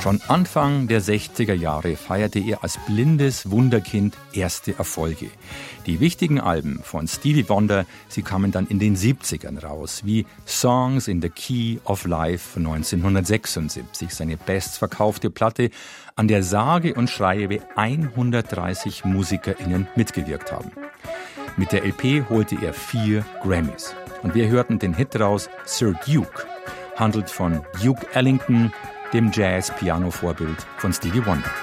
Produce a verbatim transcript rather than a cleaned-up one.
Schon Anfang der sechziger Jahre feierte er als blindes Wunderkind erste Erfolge. Die wichtigen Alben von Stevie Wonder, sie kamen dann in den siebzigern raus, wie Songs in the Key of Life von neunzehnhundertsechsundsiebzig, seine bestverkaufte Platte, an der sage und schreibe hundertdreißig MusikerInnen mitgewirkt haben. Mit der L P holte er vier Grammys. Und wir hörten den Hit raus, Sir Duke, handelt von Duke Ellington, dem Jazz-Piano-Vorbild von Stevie Wonder.